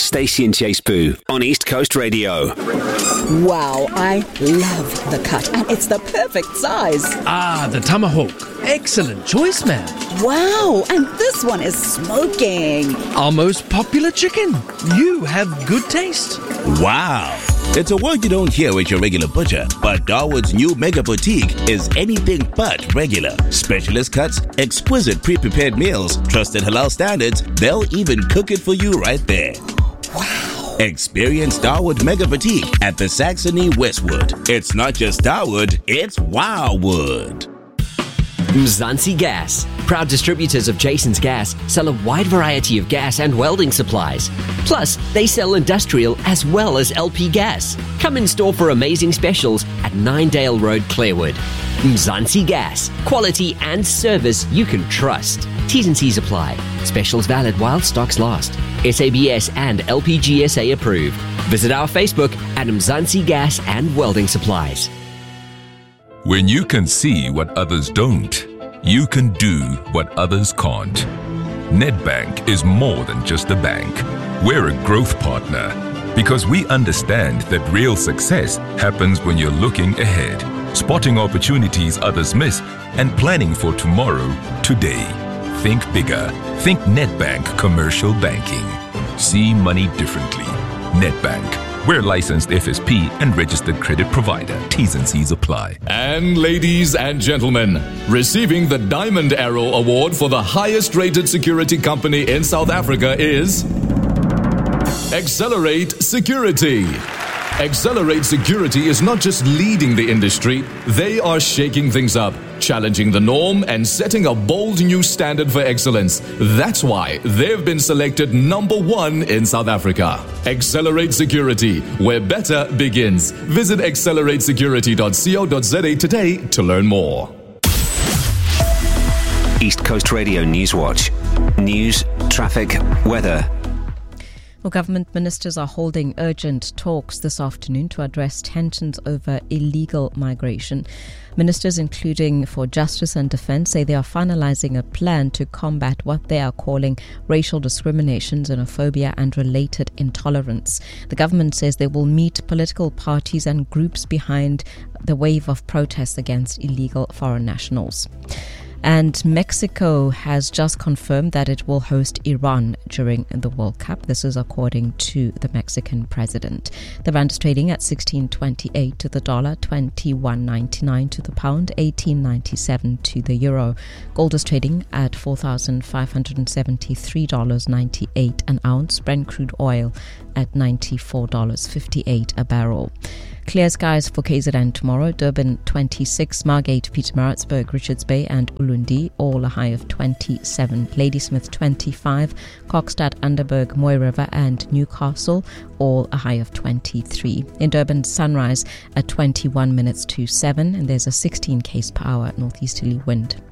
Stacey and Chase Boo on East Coast Radio. Wow, I love the cut, and it's the perfect size. Ah, the tomahawk. Excellent choice, ma'am. Wow, and this one is smoking. Our most popular chicken. You have good taste. Wow. It's a word you don't hear at your regular butcher, but Darwood's new Mega Boutique is anything but regular. Specialist cuts, exquisite pre-prepared meals, trusted halal standards, they'll even cook it for you right there. Wow. Experience Darwood Mega Boutique at the Saxony Westwood. It's not just Darwood, it's Wowwood. Mzansi Gas, proud distributors of Jason's Gas, sell a wide variety of gas and welding supplies. Plus, they sell industrial as well as LP gas. Come in store for amazing specials at Ninedale Road, Clarewood. Mzansi Gas, quality and service you can trust. T's and C's apply. Specials valid while stocks last. SABS and LPGSA approved. Visit our Facebook at Mzansi Gas and Welding Supplies. When you can see what others don't, you can do what others can't. Nedbank is more than just a bank. We're a growth partner because we understand that real success happens when you're looking ahead, spotting opportunities others miss, and planning for tomorrow, today. Think bigger. Think Nedbank Commercial Banking. See money differently. Nedbank. We're licensed FSP and registered credit provider. T's and C's apply. And ladies and gentlemen, receiving the Diamond Arrow Award for the highest rated security company in South Africa is Accelerate Security. Accelerate Security is not just leading the industry, they are shaking things up, challenging the norm and setting a bold new standard for excellence. That's why they've been selected #1 in South Africa. Accelerate Security, where better begins. Visit acceleratesecurity.co.za today to learn more. East Coast Radio Newswatch. News, traffic, weather. Well, government ministers are holding urgent talks this afternoon to address tensions over illegal migration. Ministers, including for Justice and Defence, say they are finalising a plan to combat what they are calling racial discrimination, xenophobia and related intolerance. The government says they will meet political parties and groups behind the wave of protests against illegal foreign nationals. And Mexico has just confirmed that it will host Iran during the World Cup. This is according to the Mexican president. The rand is trading at 16.28 to the dollar, 21.99 to the pound, 18.97 to the euro. Gold is trading at $4,573.98 an ounce. Brent crude oil at $94.58 a barrel. Clear skies for KZN tomorrow. Durban 26, Margate, Pietermaritzburg, Richards Bay and Ulundi, all a high of 27. Ladysmith 25, Kokstad, Underberg, Moy River and Newcastle, all a high of 23. In Durban, sunrise at 21 minutes to 7 and there's a 16 km/h northeasterly wind.